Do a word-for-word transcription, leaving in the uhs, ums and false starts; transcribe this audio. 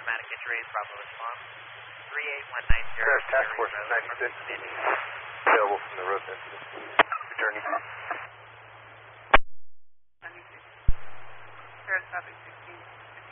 traumatic injuries, Bravo response. three eight one nine zero. There's Task Force ninety-six. Available from the road incident. Returning. ninety-six. There's traffic sixteen.